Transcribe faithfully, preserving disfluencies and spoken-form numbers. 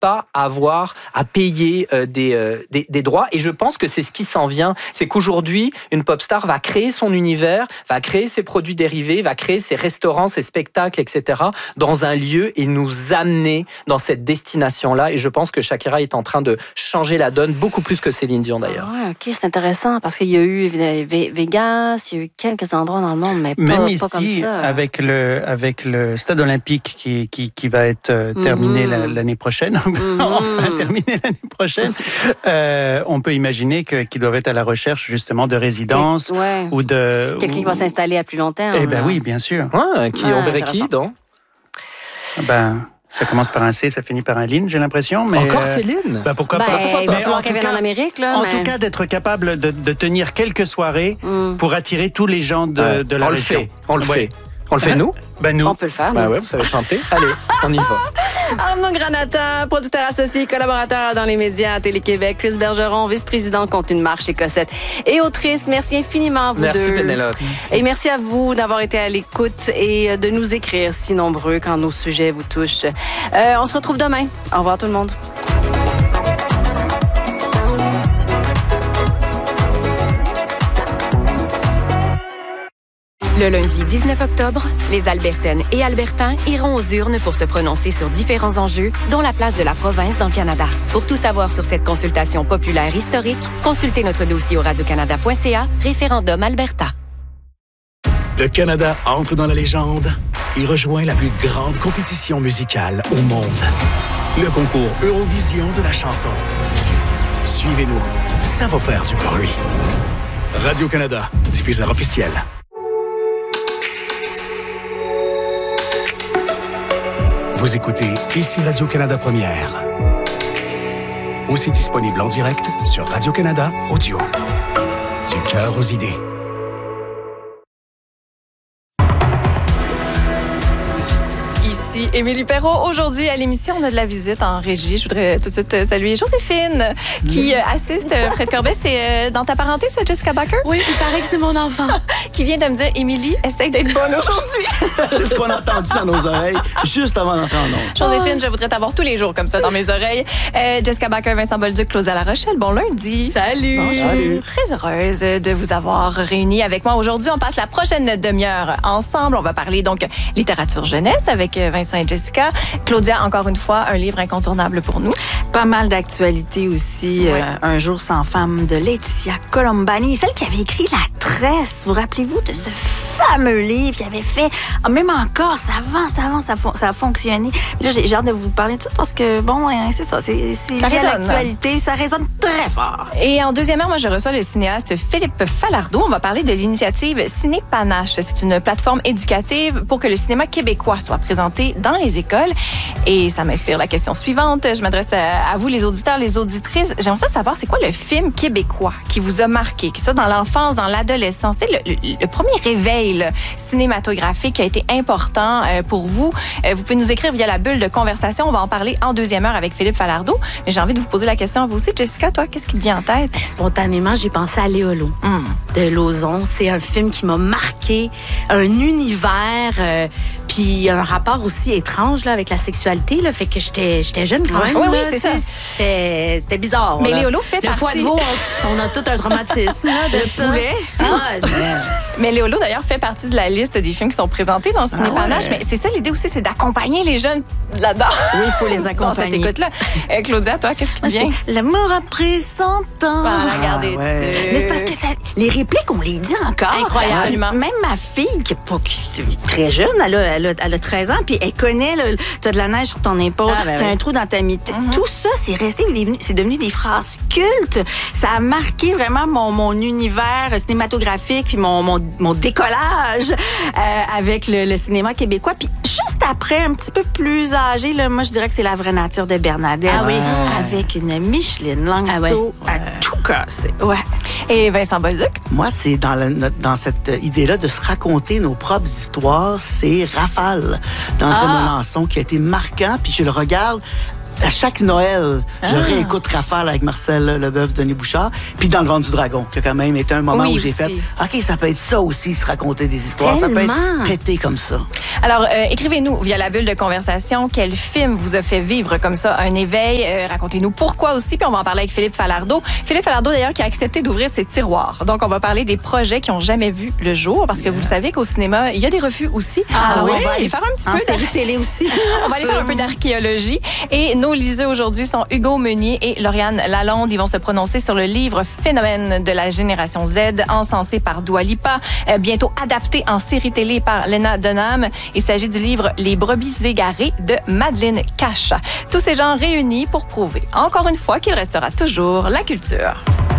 pas avoir à payer euh, des, euh, des, des droits. Et je pense que c'est ce qui s'en vient. C'est qu'aujourd'hui, une pop star va créer son univers, va créer ses produits dérivés, va créer ses restaurants, ses spectacles, et cetera dans un lieu et nous amener dans cette destination-là. Et je pense que Shakira est en train de changer la donne, beaucoup plus que Céline Dion d'ailleurs. Ah ouais, ok, c'est intéressant parce qu'il y a eu Vegas, il y a eu quelques endroits dans le monde, mais pas, Même pas ici, comme ça. avec le, avec le stade olympique qui, qui, qui va être euh, terminé mm-hmm. l'année prochaine, mm-hmm. enfin terminé l'année prochaine, euh, on peut imaginer que, qu'ils doivent être à la recherche justement de résidences ouais. ou de... C'est quelqu'un ou... qui va s'installer à plus long terme. Eh bien oui, bien sûr. Ouais, qui, ouais, on verrait qui, donc? Ben... Ça commence par un C, ça finit par un Lynn, j'ai l'impression. Mais Encore euh, Céline? Ben pourquoi ben, pas? Il va falloir qu'elle vienne en Amérique. Là, en mais... tout cas, d'être capable de, de tenir quelques soirées mm. pour attirer tous les gens de, ouais. de la on région. Le fait. On le ouais. fait. On le fait, nous? Ben nous. On peut le faire. Ben ouais, vous savez chanter. Allez, on y va. Armand Granata, producteur associé, collaborateur dans les médias à Télé-Québec. Chris Bergeron, vice-président contre une marche écossette et autrice. Merci infiniment à vous merci deux. Pénélope. Et merci à vous d'avoir été à l'écoute et de nous écrire si nombreux quand nos sujets vous touchent. Euh, on se retrouve demain. Au revoir tout le monde. Le lundi dix-neuf octobre, les Albertaines et Albertains iront aux urnes pour se prononcer sur différents enjeux, dont la place de la province dans le Canada. Pour tout savoir sur cette consultation populaire historique, consultez notre dossier au radio canada point c a, référendum Alberta. Le Canada entre dans la légende et rejoint la plus grande compétition musicale au monde. Le concours Eurovision de la chanson. Suivez-nous, ça va faire du bruit. Radio-Canada, diffuseur officiel. Vous écoutez ici Radio-Canada Première. Aussi disponible en direct sur Radio-Canada Audio. Du cœur aux idées. Ici Émilie Perrault. Aujourd'hui, à l'émission, on a de la visite en régie. Je voudrais tout de suite saluer Joséphine, qui assiste près de Corbet. C'est dans ta parenté, ça, Jessica Baker? Oui, il paraît que c'est mon enfant. Qui vient de me dire, Émilie, essaye d'être bonne aujourd'hui. C'est ce qu'on a entendu dans nos oreilles juste avant d'entrer en ondes. Joséphine, je voudrais t'avoir tous les jours comme ça dans mes oreilles. Euh, Jessica Baker, Vincent Bolduc, Claudia La Rochelle. Bon lundi. Salut. Bonjour. Salut. Très heureuse de vous avoir réunis avec moi aujourd'hui. On passe la prochaine demi-heure ensemble. On va parler donc littérature jeunesse avec Vincent et Jessica. Claudia, encore une fois, un livre incontournable pour nous. Pas mal d'actualités aussi. Ouais. Euh, un jour sans femme de Laetitia Colombani, celle qui avait écrit La Tresse. Vous rappelez-vous de ce fameux livre qui avait fait, même encore, ça avance, ça avance, ça, fon- ça a fonctionné. Puis là, j'ai, j'ai hâte de vous parler de ça parce que, bon, c'est ça, c'est, c'est ça résonne, l'actualité, ça résonne très fort. Et en deuxième heure, moi, je reçois le cinéaste Philippe Falardeau. On va parler de l'initiative Ciné Panache. C'est une plateforme éducative pour que le cinéma québécois soit présenté dans les écoles. Et ça m'inspire la question suivante. Je m'adresse à, à vous, les auditeurs, les auditrices. J'aimerais ça savoir, c'est quoi le film québécois qui vous a marqué, que ça dans l'enfance, dans l'adolescence? C'est le, le, le premier réveil là, cinématographique qui a été important euh, pour vous. Euh, vous pouvez nous écrire via la bulle de conversation. On va en parler en deuxième heure avec Philippe Falardeau. Mais j'ai envie de vous poser la question à vous aussi. Jessica, toi, qu'est-ce qui te vient en tête? Spontanément, j'ai pensé à Léolo mm. de Lauzon. C'est un film qui m'a marqué, un univers, euh, puis un rapport aussi étrange là, avec la sexualité. Là, fait que j'étais, j'étais jeune quand même. Oui, oui, là, c'est ça. C'était, c'était bizarre. Mais là. Léolo fait le partie... Le foie de veau, on, on a tout un traumatisme là, de ça. Ah, mais Léolo, d'ailleurs, fait partie de la liste des films qui sont présentés dans Ciné Panache. Ah ouais. Mais c'est ça l'idée aussi, c'est d'accompagner les jeunes là-dedans. Oui, il faut les accompagner. Dans cette écoute-là. Euh, Claudia, toi, qu'est-ce qui te vient? L'amour après cent ans. Voilà, regardez ah, ouais. Mais c'est parce que ça, les répliques, on les dit encore. Incroyable. Même ma fille, qui est pas qui est très jeune, elle a, elle, a, elle a treize ans, puis elle connaît, là, t'as de la neige sur ton épaule, ah, ben t'as oui. un trou dans ta mitaine. Mm-hmm. Tout ça, c'est resté, c'est devenu des phrases cultes. Ça a marqué vraiment mon, mon univers cinématographique, puis mon, mon, mon décollage euh, avec le, le cinéma québécois. Puis juste après, un petit peu plus âgé, là, moi, je dirais que c'est La vraie nature de Bernadette. Ah oui. Avec une Micheline Langto ah ouais. à tout casser. Ouais. Et Vincent Bolduc? Moi, c'est dans, le, dans cette idée-là de se raconter nos propres histoires. C'est Rafale d'André ah. Melançon qui a été marquant. Puis je le regarde à chaque Noël, Ah. je réécoute Rafale avec Marcel Leboeuf, Denis Bouchard, puis dans Le Ventre du Dragon, qui a quand même été un moment Oui, où j'ai aussi. fait « OK, ça peut être ça aussi, se raconter des histoires. Ça peut Tellement. être pété comme ça. » Alors, euh, écrivez-nous via la bulle de conversation quel film vous a fait vivre comme ça un éveil. Euh, racontez-nous pourquoi aussi, puis on va en parler avec Philippe Falardeau. Philippe Falardeau, d'ailleurs, qui a accepté d'ouvrir ses tiroirs. Donc, on va parler des projets qui n'ont jamais vu le jour, parce que vous le savez qu'au cinéma, il y a des refus aussi. Ah Alors, oui? on va aller faire un petit En peu série d'ar- télé aussi. On va aller faire un peu d'archéologie. Et nos liseux aujourd'hui sont Hugo Meunier et Lauriane Lalonde. Ils vont se prononcer sur le livre Phénomène de la génération Z, encensé par Dua Lipa, euh, bientôt adapté en série télé par Lena Dunham. Il s'agit du livre Les brebis égarées de Madeleine Cache. Tous ces gens réunis pour prouver, encore une fois, qu'il restera toujours la culture.